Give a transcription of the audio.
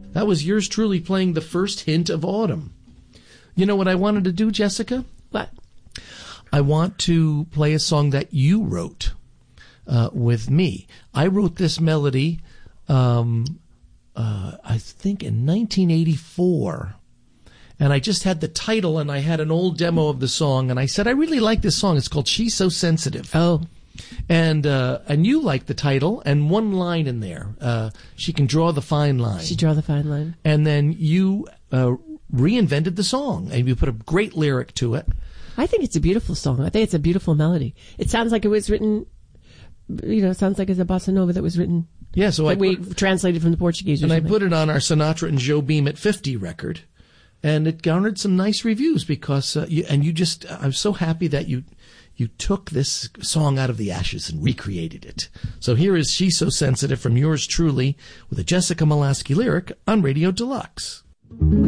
That was yours truly playing the first hint of autumn. You know what I wanted to do, Jessica? What? I want to play a song that you wrote with me. I wrote this melody, I think in 1984. And I just had the title, and I had an old demo of the song, and I said, I really like this song. It's called She's So Sensitive. Oh. And you like the title, and one line in there. She can draw the fine line. She draw the fine line. And then you reinvented the song, and you put a great lyric to it. I think it's a beautiful song. I think it's a beautiful melody. It sounds like it was written, sounds like it's a bossa nova that was written. Yeah, so we translated from the Portuguese. And I put it on our Sinatra and Joe Beam at 50 record, and it garnered some nice reviews because I was so happy that you took this song out of the ashes and recreated it. So here is She's So Sensitive from yours truly with a Jessica Molaskey lyric on Radio Deluxe.